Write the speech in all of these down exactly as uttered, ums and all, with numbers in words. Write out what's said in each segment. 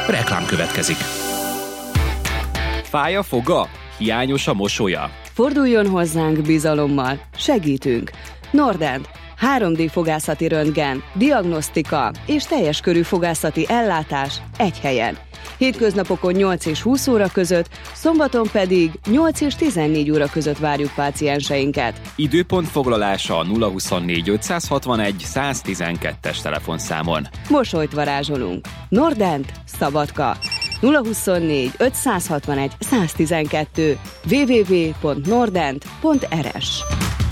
Reklám következik. Fáj a foga? Hiányos a mosolya? Forduljon hozzánk bizalommal, segítünk. Nordent, három dé fogászati röntgen, diagnosztika és teljes körű fogászati ellátás egy helyen. Hétköznapokon nyolc és húsz óra között, szombaton pedig nyolc és tizennégy óra között várjuk pácienseinket. Időpont foglalása a nulla huszonnégy ötszázhatvanegy száztizenkettes telefonszámon. Mosolyt varázsolunk. Nordent, Szabadka. nulla huszonnégy ötszázhatvanegy száztizenkettő double-u double-u double-u pont nordent pont er es.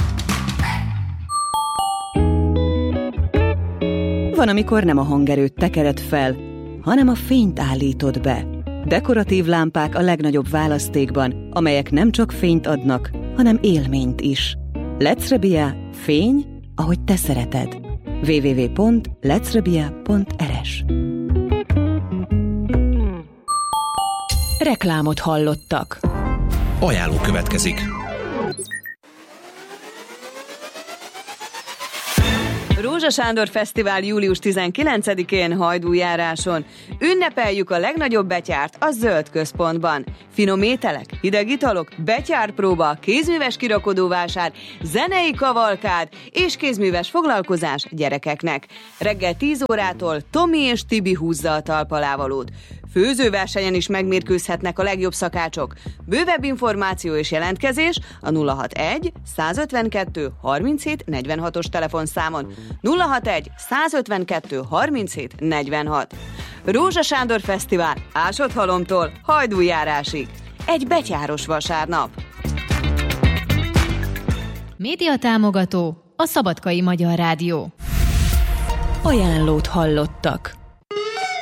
Van, amikor nem a hangerőt tekered fel, hanem a fényt állítod be. Dekoratív lámpák a legnagyobb választékban, amelyek nem csak fényt adnak, hanem élményt is. Lecrebia, fény, ahogy te szereted. double-u double-u double-u pont lecrebia pont er es. Reklámot hallottak. Ajánló következik. Rózsa Sándor Fesztivál július tizenkilencedikén Hajdújáráson. Ünnepeljük a legnagyobb betyárt a Zöld Központban. Finom ételek, hideg italok, betyárpróba, kézműves kirakodóvásár, zenei kavalkád és kézműves foglalkozás gyerekeknek. Reggel tíz órától Tomi és Tibi húzza a talpalávalót. Főzőversenyen is megmérkőzhetnek a legjobb szakácsok. Bővebb információ és jelentkezés a nulla hatvanegy százötvenkettő harminchét negyvenhatos telefonszámon. nulla hatvanegy százötvenkettő harminchét negyvenhat. Rózsa Sándor Fesztivál Ásodhalomtól Hajdújárásig. Egy betyáros vasárnap. Média támogató a Szabadkai Magyar Rádió. Ajánlót hallottak.